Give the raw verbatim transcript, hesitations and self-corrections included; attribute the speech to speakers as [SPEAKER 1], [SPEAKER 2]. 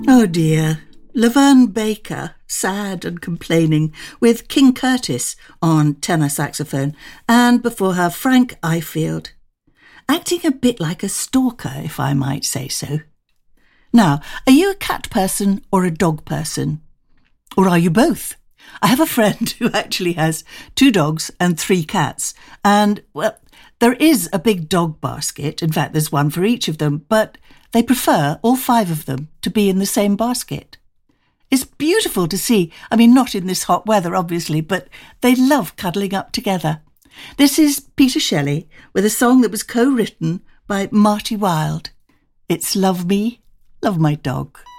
[SPEAKER 1] Oh dear. Laverne Baker, sad and complaining, with King Curtis on tenor saxophone, and before her Frank Ifield, acting a bit like a stalker, if I might say so. Now, are you a cat person or a dog person? Or are you both? I have a friend who actually has two dogs and three cats, and, well, there is a big dog basket. In fact, there's one for each of them, but they prefer all five of them to be in the same basket. It's beautiful to see. I mean, not in this hot weather, obviously, but they love cuddling up together. This is Peter Shelley with a song that was co-written by Marty Wilde. It's Love Me, Love My Dog.